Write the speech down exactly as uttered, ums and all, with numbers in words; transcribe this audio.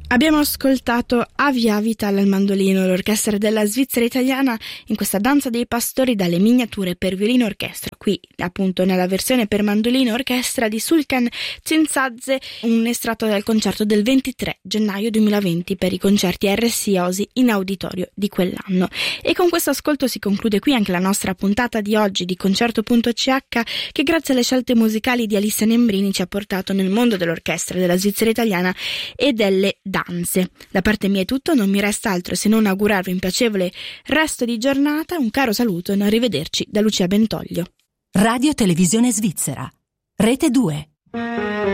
Abbiamo ascoltato Avia Vital al mandolino, l'orchestra della Svizzera italiana in questa danza dei pastori dalle miniature per violino orchestra, qui appunto nella versione per mandolino orchestra di Sulkan Csintzadze, un estratto dal concerto del ventitré gennaio duemilaventi per i concerti R S I Osi in auditorio di quell'anno. E con questo ascolto si conclude qui anche la nostra puntata di oggi di Concerto punto C H, che grazie alle scelte musicali di Alissa Nembrini ci ha portato nel mondo dell'orchestra della Svizzera italiana e delle danze. Da parte mia è tutto, non mi resta altro se non augurarvi un piacevole resto di giornata, un caro saluto e un arrivederci da Lucia Bentoglio. Radio Televisione Svizzera, Rete due.